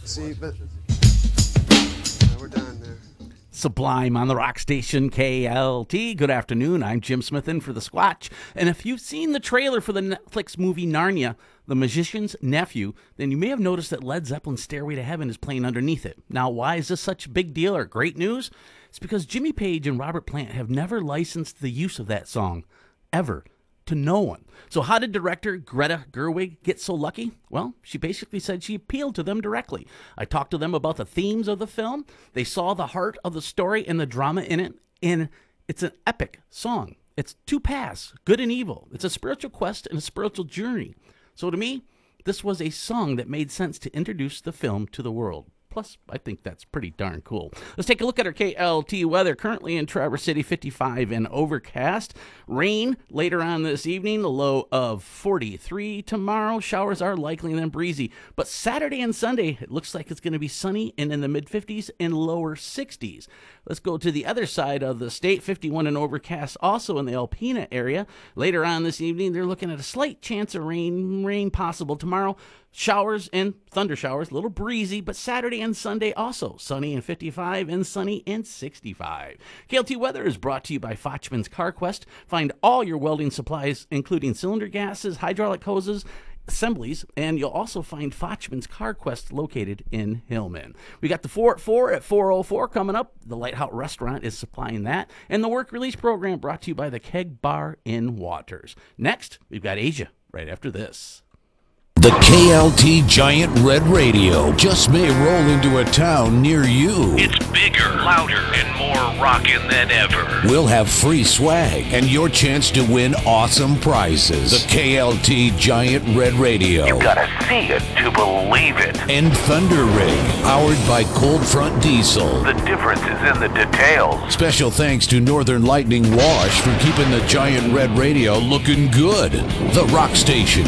See, but we're done there. Sublime on the rock station KLT. Good afternoon. I'm Jim Smith in for the Squatch. And if you've seen the trailer for the Netflix movie Narnia, The Magician's Nephew, then you may have noticed that Led Zeppelin's Stairway to Heaven is playing underneath it. Now, why is this such a big deal or great news? It's because Jimmy Page and Robert Plant have never licensed the use of that song, ever, to no one. So how did director Greta Gerwig get so lucky? Well, she basically said she appealed to them directly. I talked to them about the themes of the film. They saw the heart of the story and the drama in it, and it's an epic song. It's two paths, good and evil. It's a spiritual quest and a spiritual journey. So to me, this was a song that made sense to introduce the film to the world. Plus, I think that's pretty darn cool. Let's take a look at our KLT weather. Currently in Traverse City, 55 and overcast. Rain later on this evening, a low of 43. Tomorrow, showers are likely and then breezy. But Saturday and Sunday, it looks like it's going to be sunny and in the mid-50s and lower 60s. Let's go to the other side of the state, 51 and overcast, also in the Alpena area. Later on this evening, they're looking at a slight chance of rain possible tomorrow. Showers and thunder showers, a little breezy, but Saturday and Sunday also sunny and 55 and sunny and 65. KLT weather is brought to you by Fochman's CarQuest. Find all your welding supplies, including cylinder gases, hydraulic hoses, assemblies, and you'll also find Fochman's CarQuest located in Hillman. We got the 4 at 4 at 4:04 coming up. The Lighthouse Restaurant is supplying that, and the work release program brought to you by the Keg Bar in Waters. Next, we've got Asia right after this. The KLT Giant Red Radio just may roll into a town near you. It's bigger, louder, and more rockin' than ever. We'll have free swag and your chance to win awesome prizes. The KLT Giant Red Radio. You gotta see it to believe it. And Thunder Rig, powered by Cold Front Diesel. The difference is in the details. Special thanks to Northern Lightning Wash for keeping the Giant Red Radio looking good. The Rock Station,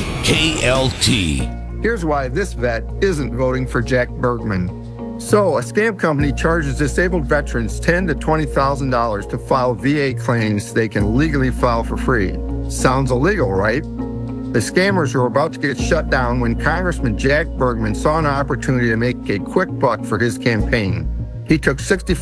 KLT. Here's why this vet isn't voting for Jack Bergman. So, a scam company charges disabled veterans $10,000 to $20,000 to file VA claims they can legally file for free. Sounds illegal, right? The scammers were about to get shut down when Congressman Jack Bergman saw an opportunity to make a quick buck for his campaign. He took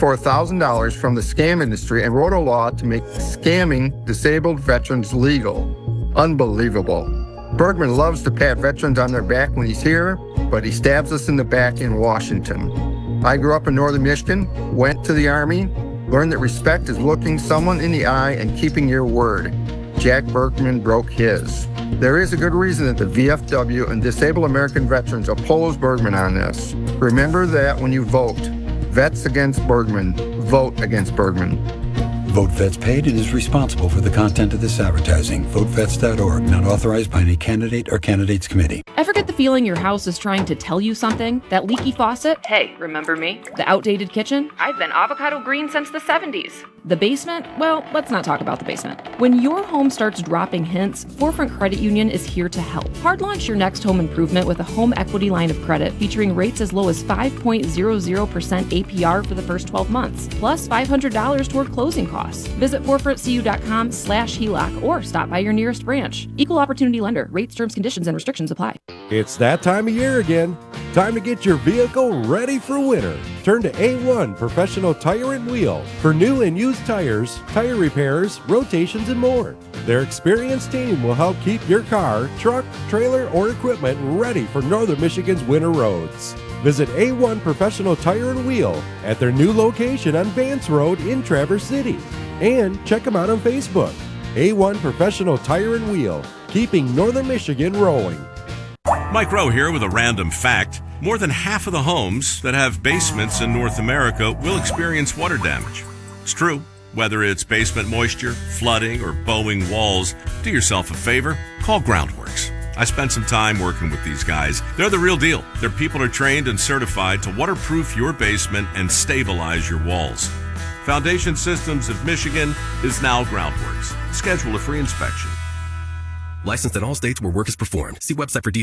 $64,000 from the scam industry and wrote a law to make scamming disabled veterans legal. Unbelievable. Bergman loves to pat veterans on their back when he's here, but he stabs us in the back in Washington. I grew up in northern Michigan, went to the Army, learned that respect is looking someone in the eye and keeping your word. Jack Bergman broke his. There is a good reason that the VFW and disabled American veterans oppose Bergman on this. Remember that when you vote. Vets against Bergman. Vote against Bergman. Vote Vets Paid and is responsible for the content of this advertising. VoteVets.org, not authorized by any candidate or candidates committee. Ever get the feeling your house is trying to tell you something? That leaky faucet? Hey, remember me? The outdated kitchen? I've been avocado green since the 70s. The basement? Well, let's not talk about the basement. When your home starts dropping hints, Forefront Credit Union is here to help. Hard launch your next home improvement with a home equity line of credit featuring rates as low as 5.00% APR for the first 12 months, plus $500 toward closing costs. Visit forefrontcu.com/HELOC or stop by your nearest branch. Equal opportunity lender. Rates, terms, conditions, and restrictions apply. It's that time of year again. Time to get your vehicle ready for winter. Turn to A1 Professional Tire and Wheel for new and used tires, tire repairs, rotations, and more. Their experienced team will help keep your car, truck, trailer, or equipment ready for Northern Michigan's winter roads. Visit A1 Professional Tire and Wheel at their new location on Vance Road in Traverse City. And check them out on Facebook. A1 Professional Tire and Wheel, keeping Northern Michigan rolling. Mike Rowe here with a random fact. More than half of the homes that have basements in North America will experience water damage. It's true. Whether it's basement moisture, flooding, or bowing walls, do yourself a favor, call Groundworks. I spent some time working with these guys. They're the real deal. Their people are trained and certified to waterproof your basement and stabilize your walls. Foundation Systems of Michigan is now Groundworks. Schedule a free inspection. Licensed in all states where work is performed. See website for details.